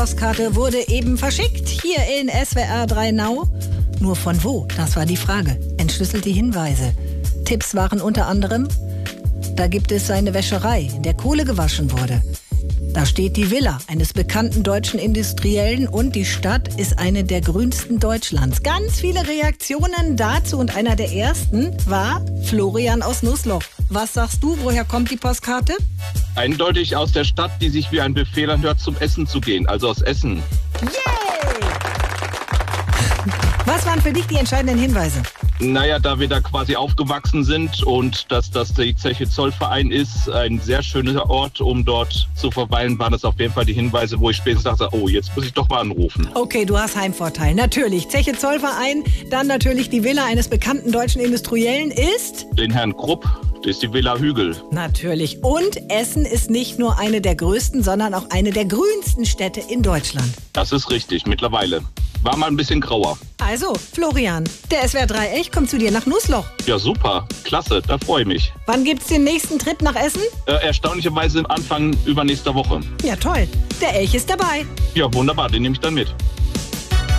Postkarte wurde eben verschickt, hier in SWR 3 Now. Nur von wo? Das war die Frage. Entschlüsselte Hinweise. Tipps waren unter anderem: Da gibt es eine Wäscherei, in der Kohle gewaschen wurde. Da steht die Villa eines bekannten deutschen Industriellen und die Stadt ist eine der grünsten Deutschlands. Ganz viele Reaktionen dazu und einer der ersten war Florian aus Nussloch. Was sagst du, woher kommt die Postkarte? Eindeutig aus der Stadt, die sich wie ein Befehl anhört, zum Essen zu gehen, also aus Essen. Yay! Was waren für dich die entscheidenden Hinweise? Naja, da wir da quasi aufgewachsen sind und dass das die Zeche Zollverein ist, ein sehr schöner Ort, um dort zu verweilen, waren das auf jeden Fall die Hinweise, wo ich spätestens dachte, oh, jetzt muss ich doch mal anrufen. Okay, du hast Heimvorteil. Natürlich. Zeche Zollverein, dann natürlich die Villa eines bekannten deutschen Industriellen ist? Den Herrn Krupp, das ist die Villa Hügel. Natürlich. Und Essen ist nicht nur eine der größten, sondern auch eine der grünsten Städte in Deutschland. Das ist richtig, mittlerweile. War mal ein bisschen grauer. Also, Florian, der SWR 3 Elch kommt zu dir nach Nussloch. Ja, super. Klasse, da freue ich mich. Wann gibt's den nächsten Trip nach Essen? Erstaunlicherweise Anfang übernächster Woche. Ja, toll. Der Elch ist dabei. Ja, wunderbar, den nehme ich dann mit.